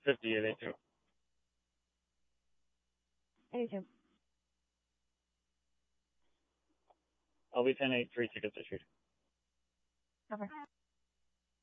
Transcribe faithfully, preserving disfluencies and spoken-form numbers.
fifty at eight two. eighty-two. L V ten eight, three tickets issued. Over.